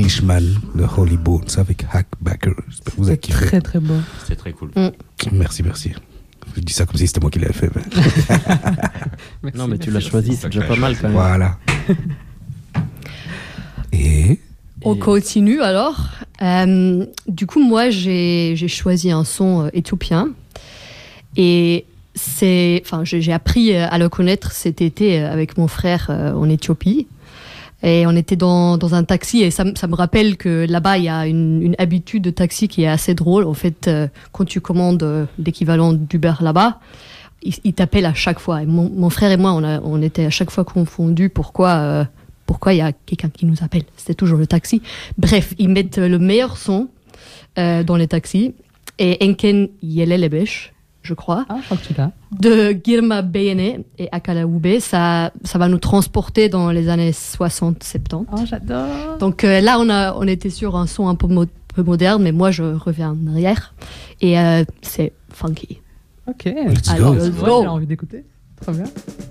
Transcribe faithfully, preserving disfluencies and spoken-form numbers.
Englishman de Holy Bones avec Hack Backer. J'espère que vous avez kiffé. Très très beau. C'était très cool. Mm. Merci, merci. Je dis ça comme si c'était moi qui l'avais fait. Mais... Merci, Non, mais tu merci. l'as choisi, c'est déjà pas mal quand même. Voilà. Et On Et- continue alors. Euh, du coup, moi, j'ai, j'ai choisi un son euh, éthiopien. Et c'est, enfin, j'ai, j'ai appris euh, à le connaître cet été euh, avec mon frère euh, en Éthiopie. Et on était dans, dans un taxi et ça, me- ça me rappelle que là-bas, il y a une, une habitude de taxi qui est assez drôle. En fait, euh, quand tu commandes euh, l'équivalent d'Uber là-bas, ils, ils t'appellent à chaque fois. Et mon, mon frère et moi, on, a, on était à chaque fois confondus. Pourquoi euh, pourquoi il y a quelqu'un qui nous appelle? C'était toujours le taxi. Bref, ils mettent le meilleur son euh, dans les taxis. Et Enken Yelelebesh, je crois, Ah, je crois que tu l'as. de Girma Beyene et Akalaoube, ça, ça va nous transporter dans les années soixante soixante-dix. Oh, j'adore. Donc euh, là, on, a, on était sur un son un peu, mo- peu moderne, mais moi, je reviens en arrière. Et euh, c'est funky. Ok. Let's Alors, go. let's Ouais, go. j'ai envie d'écouter. Très bien.